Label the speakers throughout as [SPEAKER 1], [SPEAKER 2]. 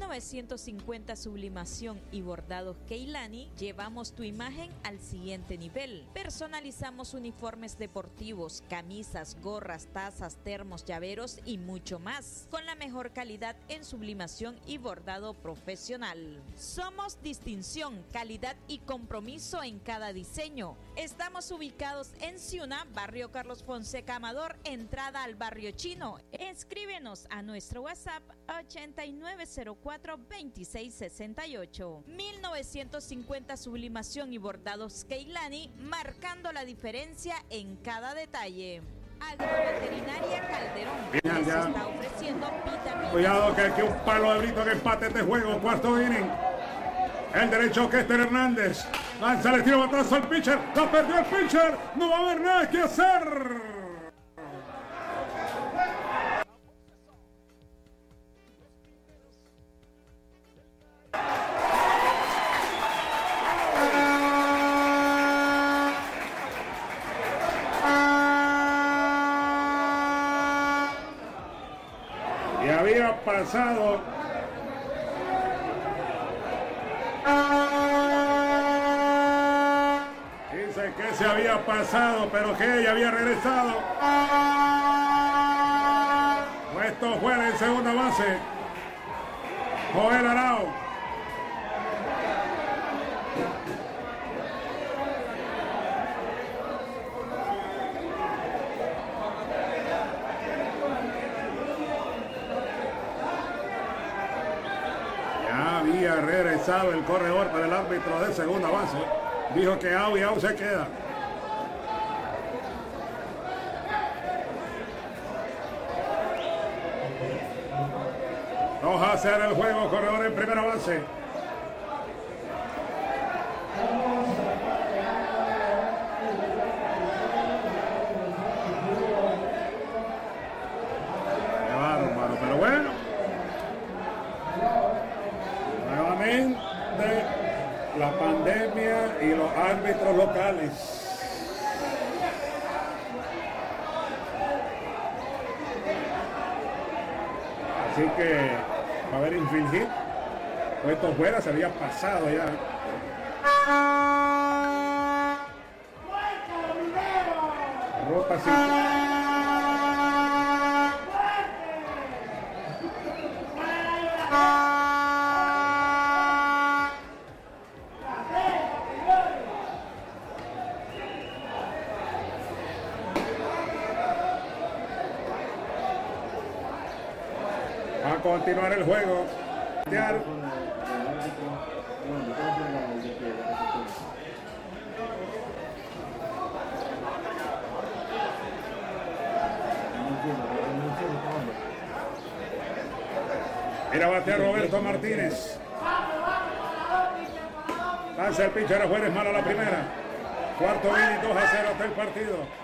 [SPEAKER 1] 1950 Sublimación y Bordados Keilani, llevamos tu imagen al siguiente nivel. Personalizamos uniformes deportivos, camisas, gorras, tazas, termos, llaveros y mucho más, con la mejor calidad en sublimación y bordado profesional. Somos distinción, calidad y compromiso en cada diseño. Estamos ubicados en Ciuna, barrio Carlos Fonseca Amador, entrada al barrio Chino. Escríbenos a nuestro WhatsApp 8904-2668. 1950 Sublimación y Bordados Keilani, marcando la diferencia en cada detalle. Agroveterinaria Calderón les está ofreciendo vitaminas.
[SPEAKER 2] Cuidado que aquí un palo de brito que empate este juego. Cuarto inning. El derecho Kester Hernández. Lanza el tiro atrás al pitcher. La perdió el pitcher. No va a haber nada que hacer. Pasado. Dice que se había pasado, pero que ella había regresado. Puesto fuera en segunda base. Joel Arao. Había regresado el corredor para el árbitro de segunda base. Dijo que out y out se queda. Dos a 0 el juego, corredor en primera base. Qué bárbaro, pero bueno. La pandemia y los árbitros locales. Así que va a haber infringir. Puesto fuera se había pasado ya. Rota así. Continuar el juego. Mira, batea Roberto Martínez. Lanza el pitcher afuera, es mala la primera. Cuarto inning, 2 a 0 hasta el partido.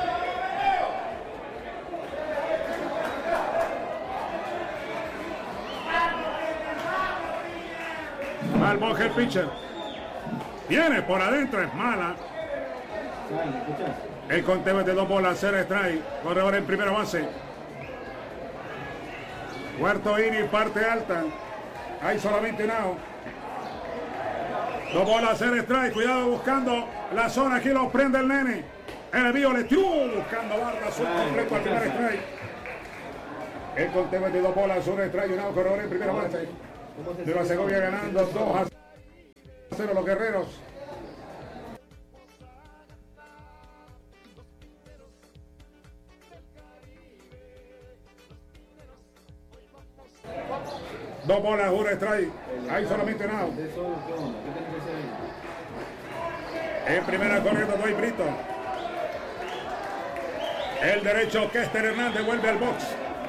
[SPEAKER 2] Mal boje el pitcher. Viene por adentro, es mala. El conteo es de 2 bolas, 0 strike. Corredor en primera base. Cuarto inning, parte alta. Hay solamente un out. 2 bolas, 0 strike. Cuidado buscando la zona. Aquí lo prende el nene. El envío le tiró buscando barra. Su completo al primer strike. El conteo es de 2 bolas, 1 strike. Un out. Corredor en primera base. De la Segovia ganando 2 a 0 los guerreros. Dos bolas, 1 strike. Hay solamente un out. En primera corriendo Doy Brito. El derecho Kester Hernández vuelve al box.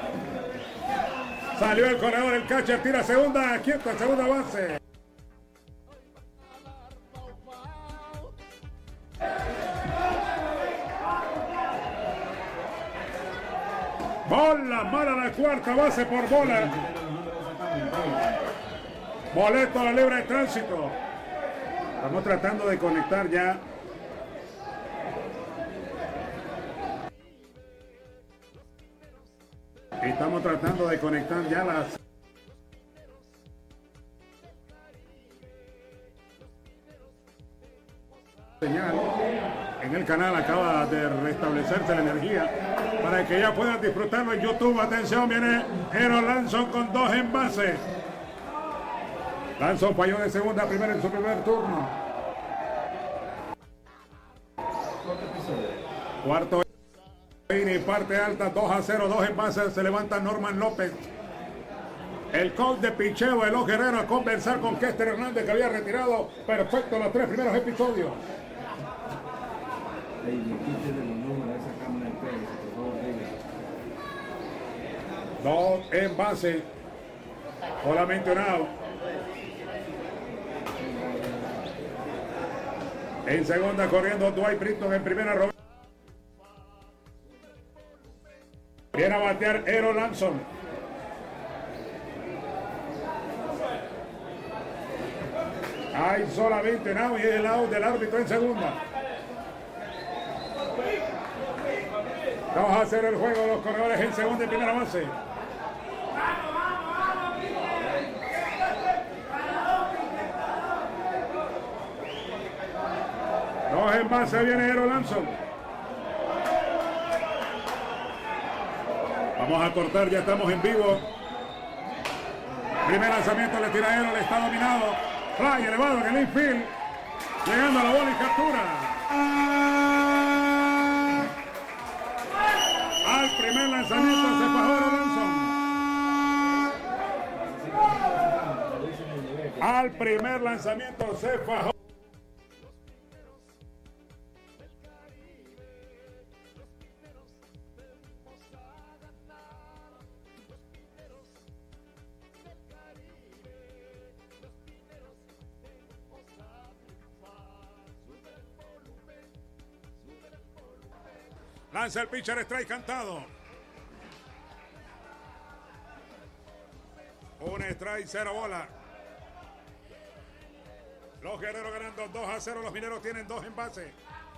[SPEAKER 2] Salió el corredor, el catcher tira segunda, quieto en segunda base. Bola, mala la cuarta base por bola. Boleto a la libre de tránsito. Estamos tratando de conectar ya. Estamos tratando de conectar ya las señal en el canal, acaba de restablecerse la energía para que ya puedan disfrutarlo en YouTube. Atención, viene Ero Lanson con 2 envases. Lanson falló de segunda a primera en su primer turno. Cuarto inning, parte alta, 2-0, 2 envases. Se levanta Norman López. El coach de picheo, el Guerrero, a conversar con Kester Hernández, que había retirado perfecto los 3 primeros episodios. Dos en base, solamente un out. En segunda corriendo Dwight Britton, en primera Roberto. Viene a batear Ero Lanson. Hay solamente un out y el out del árbitro en segunda. Vamos a hacer el juego de los corredores en segunda y primera base. Dos en base, viene Ero Lanson. Vamos a cortar, ya estamos en vivo. Primer lanzamiento, le tira Ero, le está dominado. Fly elevado en el infield. Llegando a la bola y captura. Al primer lanzamiento se fajó Ero Lanson. Al primer lanzamiento se fajó. Lanza el pitcher, strike cantado. Un strike, 0 bola. Los Guerreros ganando 2-0. Los Mineros tienen 2 en base.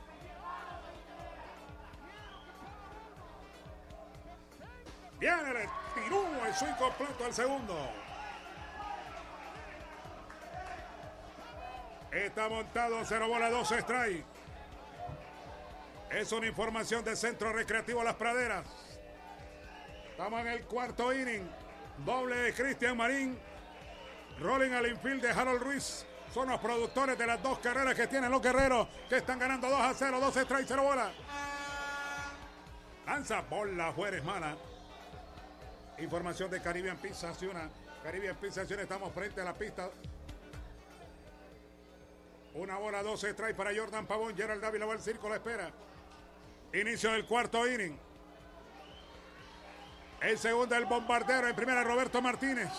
[SPEAKER 2] Viene, le tiró el swing completo al segundo. Está montado, 0 bola, 2 strike. Es una información del Centro Recreativo Las Praderas. Estamos en el cuarto inning. Doble de Cristian Marín. Rolling al infield de Harold Ruiz. Son los productores de las 2 carreras que tienen los Guerreros, que están ganando 2-0, 2 strikes, 0 bola. Lanza bola afuera, es mala. Información de Caribbean Pizza Ciuna. Caribbean Pizza Ciuna, estamos frente a la pista. 1 bola, 2 strikes para Jordan Pavón. Gerald Dávila va al círculo, espera. Inicio del cuarto inning. El segundo el bombardero. En primera Roberto Martínez.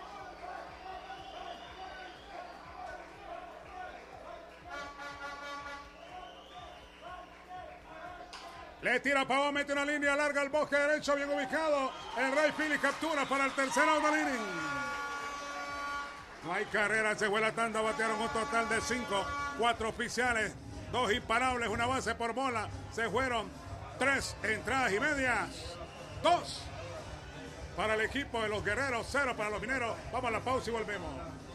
[SPEAKER 2] Le tira Pavón, mete una línea larga al bosque derecho, bien ubicado. El right field y captura para el tercer out del inning. No hay carrera, se fue la tanda, batearon un total de 5, 4 oficiales, 2 imparables, una base por bola. Se fueron 3 entradas y medias, 2 para el equipo de los Guerreros, 0 para los Mineros. Vamos a la pausa y volvemos.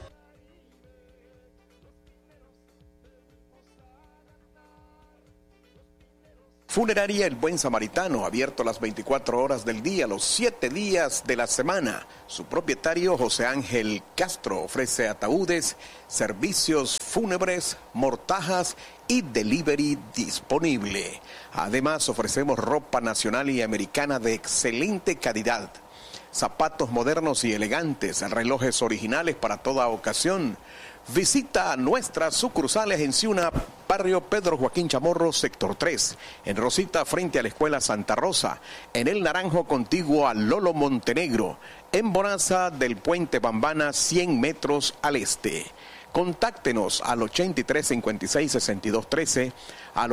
[SPEAKER 3] Funeraria El Buen Samaritano, abierto las 24 horas del día, los 7 días de la semana. Su propietario, José Ángel Castro, ofrece ataúdes, servicios fúnebres, mortajas y delivery disponible. Además, ofrecemos ropa nacional y americana de excelente calidad, zapatos modernos y elegantes, relojes originales para toda ocasión. Visita nuestras sucursales en Ciuna, barrio Pedro Joaquín Chamorro, sector 3, en Rosita frente a la Escuela Santa Rosa, en El Naranjo contiguo a Lolo Montenegro, en Bonanza del Puente Bambana 100 metros al este. Contáctenos al 8356-6213, al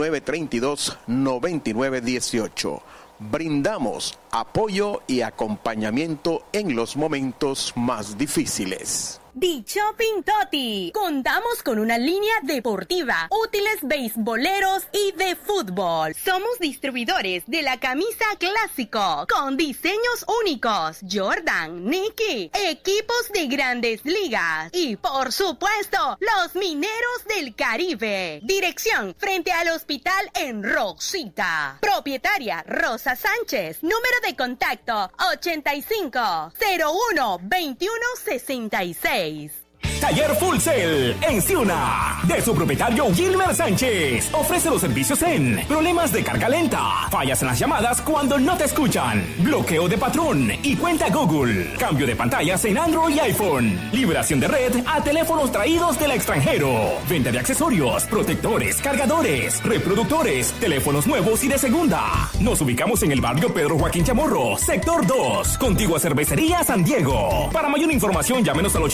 [SPEAKER 3] 8932-9918. Brindamos apoyo y acompañamiento en los momentos más difíciles.
[SPEAKER 4] The Shopping Toti. Contamos con una línea deportiva, útiles beisboleros y de fútbol. Somos distribuidores de la camisa clásico con diseños únicos, Jordan, Nike, equipos de grandes ligas y por supuesto los Mineros del Caribe. Dirección frente al hospital en Rosita. Propietaria Rosa Sánchez. Número de contacto 85 01 21 66.
[SPEAKER 5] Taller Full Cell en Ciuna, de su propietario Gilmer Sánchez. Ofrece los servicios en problemas de carga lenta, fallas en las llamadas cuando no te escuchan, bloqueo de patrón y cuenta Google, cambio de pantallas en Android y iPhone, liberación de red a teléfonos traídos del extranjero, venta de accesorios, protectores, cargadores, reproductores, teléfonos nuevos y de segunda. Nos ubicamos en el barrio Pedro Joaquín Chamorro, sector 2, contigua Cervecería San Diego. Para mayor información llámenos al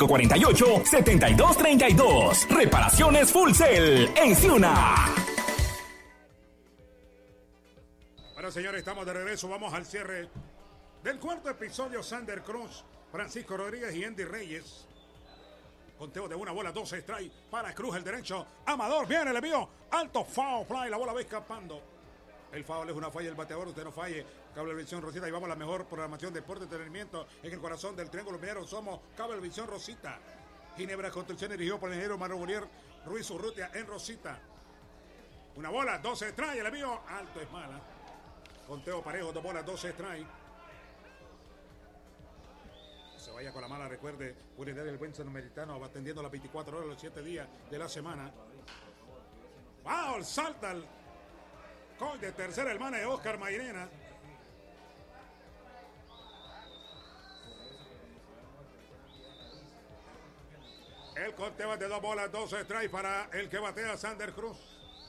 [SPEAKER 5] 8548-7232. Reparaciones Full Cell en Ciuna.
[SPEAKER 2] Bueno, señores, estamos de regreso. Vamos al cierre del cuarto episodio. Sander Cruz, Francisco Rodríguez y Andy Reyes. Conteo de una bola, 12 strike para Cruz, el derecho. Amador, viene el envío. Alto foul fly, la bola va escapando. El foul es una falla del bateador, usted no falle. Cablevisión Rosita, y vamos a la mejor programación de deporte y entretenimiento en el corazón del Triángulo Minero. Somos Cablevisión Rosita. Ginebra Construcción, dirigido por el ingeniero Manuel Bolier Ruiz Urrutia en Rosita. Una bola, 12 strike, el envío alto es mala. Conteo parejo, 2 bolas, 12 strike. Se vaya con la mala, recuerde, Unidad del Buen Samaritano va atendiendo las 24 horas, los 7 días de la semana. ¡Wow! Salta el coach de tercera, el mane de Oscar Mairena. El conteo es de 2 bolas, 12 strike para el que batea Sander Cruz.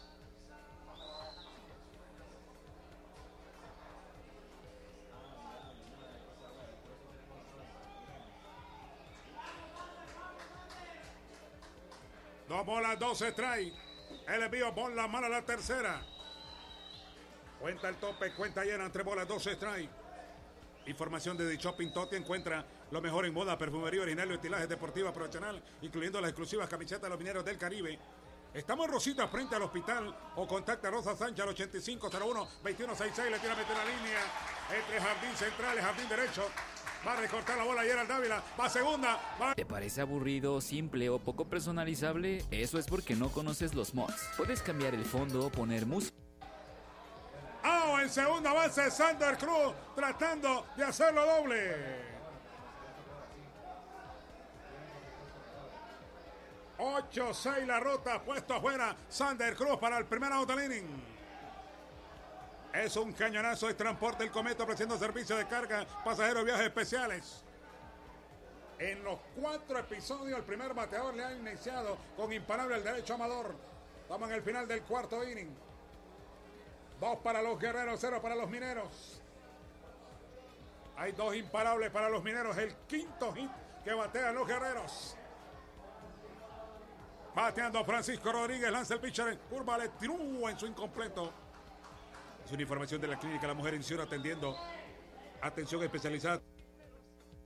[SPEAKER 2] Dos bolas, 12 strike. El envío por la mala a la tercera. Cuenta el tope, cuenta llena, entre bolas, 12 strike. Información de The Shopping Toti. Encuentra lo mejor en moda, perfumería original y estilaje deportiva profesional, incluyendo las exclusivas camisetas de los Mineros del Caribe. Estamos en Rosita, frente al hospital, o contacta a Rosa Sánchez al 8501-2166. Le tira a meter la línea entre jardín central y jardín derecho. Va a recortar la bola Gerald Dávila. Va a segunda.
[SPEAKER 6] ¿Te parece aburrido, simple o poco personalizable? Eso es porque no conoces los mods. Puedes cambiar el fondo, poner música.
[SPEAKER 2] En segunda base, Sander Cruz tratando de hacerlo doble. Ocho, 6 la ruta, puesto afuera Sander Cruz para el primer out del inning. Es un cañonazo de transporte el Cometa ofreciendo servicio de carga, pasajeros, viajes especiales. En los 4 episodios el primer bateador le ha iniciado con imparable el derecho Amador. Estamos en el final del cuarto inning. 2 para los Guerreros, 0 para los Mineros. Hay 2 imparables para los Mineros. El quinto hit que batean los Guerreros. Bateando Francisco Rodríguez. Lanza el pitcher en curva. Le tiró en su incompleto. Es una información de la Clínica La Mujer en Ciudad, atendiendo. Atención especializada.